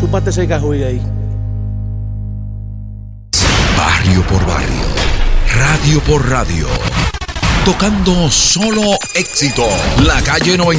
chupaste ese cajuy ahí. Barrio por barrio, radio por radio, tocando solo éxito. La calle 90.